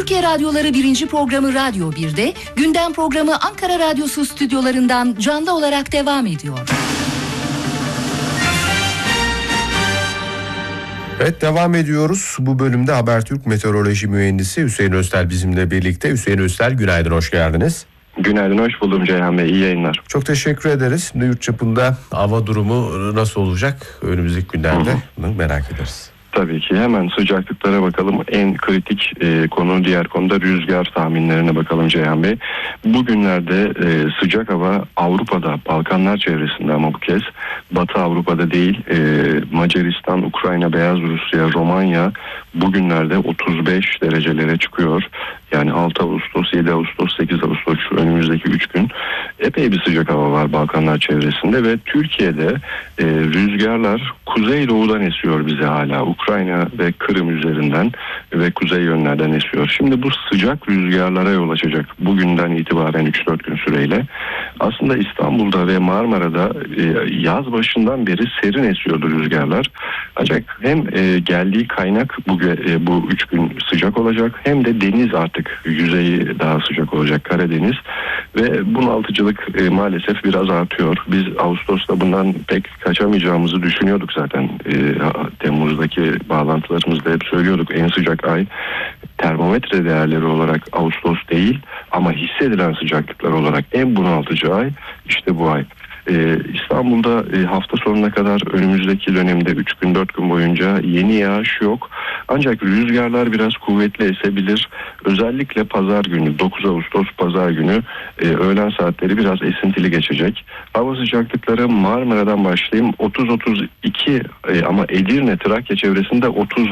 Türkiye Radyoları 1. programı Radyo 1'de, gündem programı Ankara Radyosu stüdyolarından canlı olarak devam ediyor. Evet, devam ediyoruz. Bu bölümde Habertürk Meteoroloji Mühendisi Hüseyin Öztel bizimle birlikte. Hüseyin Öztel, günaydın, hoş geldiniz. Günaydın, hoş buldum Ceyhan Bey, iyi yayınlar. Çok teşekkür ederiz. Şimdi yurt çapında hava durumu nasıl olacak önümüzdeki günlerde? Bunu merak ederiz. Tabii ki, hemen sıcaklıklara bakalım. En kritik konu, diğer konuda rüzgar tahminlerine bakalım Ceyhan Bey. Bugünlerde sıcak hava Avrupa'da, Balkanlar çevresinde, ama bu kez Batı Avrupa'da değil, Macaristan, Ukrayna, Beyaz Rusya, Romanya bugünlerde 35 derecelere çıkıyor. Yani 6 Ağustos, 7 Ağustos, 8 Ağustos önümüzdeki 3 gün epey bir sıcak hava var Balkanlar çevresinde ve Türkiye'de rüzgarlar kuzeydoğudan esiyor bize hala. Ukrayna ve Kırım üzerinden ve kuzey yönlerden esiyor. Şimdi bu sıcak rüzgarlara yol açacak bugünden itibaren 3-4 gün süreyle. Aslında İstanbul'da ve Marmara'da yaz başından beri serin esiyordu rüzgarlar. Ancak hem geldiği kaynak bu 3 gün sıcak olacak, hem de deniz artık yüzeyi daha sıcak olacak, Karadeniz, ve bunaltıcılık maalesef biraz artıyor. Biz Ağustos'ta bundan pek kaçamayacağımızı düşünüyorduk zaten. Temmuz'daki bağlantılarımızda hep söylüyorduk, en sıcak ay termometre değerleri olarak Ağustos değil ama hissedilen sıcaklıklar olarak en bunaltıcı ay işte bu ay. İstanbul'da hafta sonuna kadar önümüzdeki dönemde 3 gün 4 gün boyunca yeni yağış yok. Ancak rüzgarlar biraz kuvvetli esebilir. Özellikle pazar günü, 9 Ağustos pazar günü öğlen saatleri biraz esintili geçecek. Hava sıcaklıkları Marmara'dan başlayayım 30-32 ama Edirne, Trakya çevresinde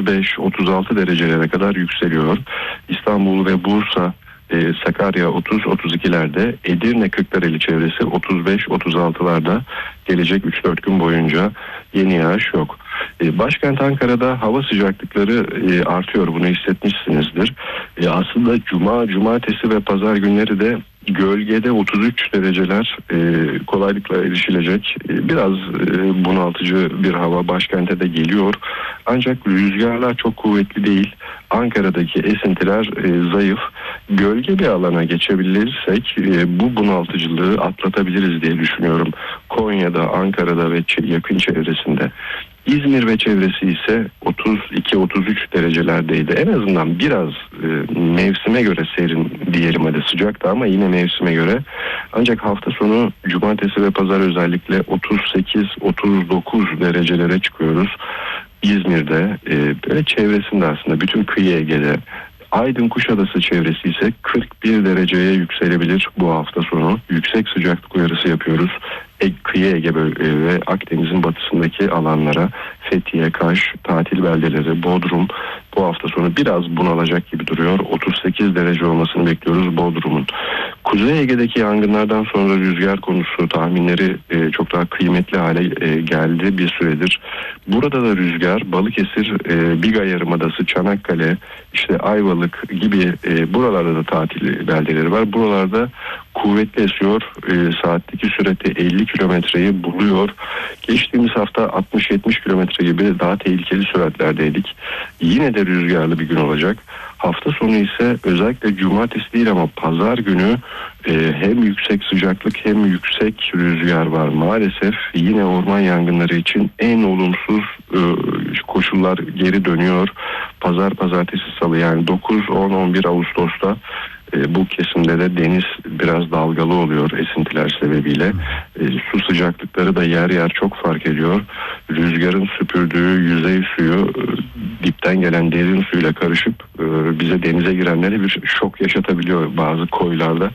35-36 derecelere kadar yükseliyor. İstanbul ve Bursa, Sakarya 30-32'lerde, Edirne Kırklareli çevresi 35-36'larda gelecek 3-4 gün boyunca yeni yağış yok. Başkent Ankara'da hava sıcaklıkları artıyor, bunu hissetmişsinizdir. Aslında cumartesi ve pazar günleri de gölgede 33 dereceler kolaylıkla erişilecek. Biraz bunaltıcı bir hava başkente de geliyor. Ancak rüzgarlar çok kuvvetli değil. Ankara'daki esintiler zayıf. Gölge bir alana geçebilirsek bu bunaltıcılığı atlatabiliriz diye düşünüyorum. Konya'da, Ankara'da ve yakın çevresinde. İzmir ve çevresi ise 32-33 derecelerdeydi. En azından biraz mevsime göre serin diyelim, hadi sıcaktı ama yine mevsime göre. Ancak hafta sonu cumartesi ve pazar özellikle 38-39 derecelere çıkıyoruz. İzmir'de ve çevresinde aslında bütün kıyı Ege'de. Aydın Kuşadası çevresi ise 41 dereceye yükselebilir bu hafta sonu. Yüksek sıcaklık uyarısı yapıyoruz. Kıyı Ege ve Akdeniz'in batısındaki alanlara, Fethiye, Kaş, tatil beldeleri, Bodrum bu hafta sonu biraz bunalacak gibi duruyor. 38 derece olmasını bekliyoruz Bodrum'un. Kuzey Ege'deki yangınlardan sonra rüzgar konusu tahminleri çok daha kıymetli hale geldi bir süredir. Burada da rüzgar Balıkesir, Biga Yarımadası, Çanakkale, işte Ayvalık gibi buralarda da tatil beldeleri var. Buralarda kuvvetli esiyor. Saatteki sürati 50 kilometreyi buluyor. Geçtiğimiz hafta 60-70 kilometre gibi daha tehlikeli süratlerdeydik. Yine de rüzgarlı bir gün olacak. Hafta sonu ise özellikle cumartesi değil ama pazar günü hem yüksek sıcaklık hem yüksek rüzgar var. Maalesef yine orman yangınları için en olumsuz koşullar geri dönüyor. Pazartesi, salı, yani 9, 10, 11 Ağustos'ta bu kesimde de deniz biraz dalgalı oluyor esintiler sebebiyle. Su sıcaklıkları da yer yer çok fark ediyor. Rüzgarın süpürdüğü yüzey suyu dipten gelen derin suyla karışıp bize denize girenlere bir şok yaşatabiliyor bazı koylarda.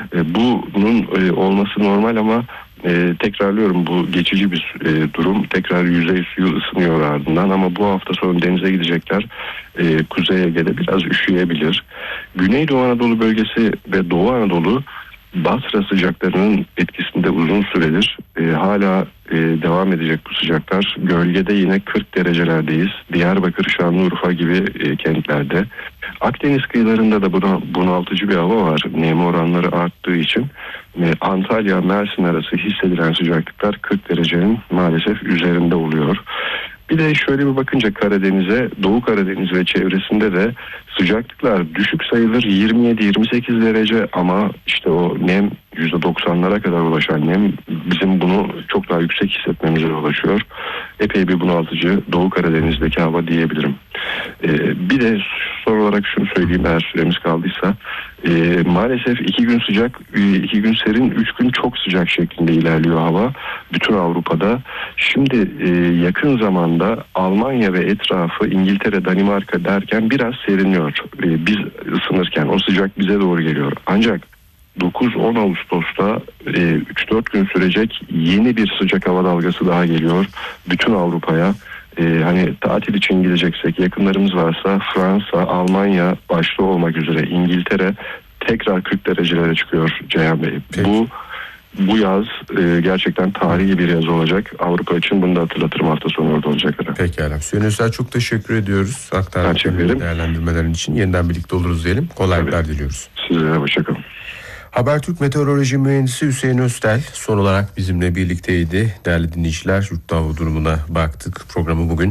Bunun olması normal ama tekrarlıyorum, bu geçici bir durum. Tekrar yüzey suyu ısınıyor ardından ama bu hafta sonu denize gidecekler. Kuzey Ege'de biraz üşüyebilir. Güneydoğu Anadolu bölgesi ve Doğu Anadolu Basra sıcaklarının etkisinde uzun süredir. Hala devam edecek bu sıcaklar. Gölgede yine 40 derecelerdeyiz. Diyarbakır, Şanlıurfa gibi kentlerde. Akdeniz kıyılarında da bunaltıcı bir hava var. Nem oranları arttığı için. Antalya, Mersin arası hissedilen sıcaklıklar 40 derecenin maalesef üzerinde oluyor. Bir de şöyle bir bakınca Karadeniz'e, Doğu Karadeniz ve çevresinde de sıcaklıklar düşük sayılır, 27-28 derece, ama işte o nem %90'lara kadar ulaşan nem bizim bunu çok daha yüksek hissetmemize yol açıyor. Epey bir bunaltıcı Doğu Karadeniz'deki hava diyebilirim. Bir de son olarak şunu söyleyeyim, eğer süremiz kaldıysa. Maalesef 2 gün sıcak, 2 gün serin, 3 gün çok sıcak şeklinde ilerliyor hava bütün Avrupa'da. Şimdi yakın zamanda Almanya ve etrafı, İngiltere, Danimarka derken biraz seriniyor. Biz ısınırken o sıcak bize doğru geliyor. Ancak 9-10 Ağustos'ta 3-4 gün sürecek yeni bir sıcak hava dalgası daha geliyor bütün Avrupa'ya. Hani tatil için gideceksek, yakınlarımız varsa Fransa, Almanya başta olmak üzere İngiltere tekrar 40 derecelere çıkıyor Ceyhan Bey. Peki. Bu yaz gerçekten tarihi bir yaz olacak. Avrupa için bunu da hatırlatırım, hafta sonu orada olacaklar. Pekala. Hüseyin Öztel, çok teşekkür ediyoruz. Aktardıkları değerlendirmelerin için yeniden birlikte oluruz diyelim. Kolaylıklar diliyoruz. Sizlere hoşçakalın. Habertürk Meteoroloji Mühendisi Hüseyin Öztel son olarak bizimle birlikteydi. Değerli dinleyiciler, yurtta hava durumuna baktık. Programı bugün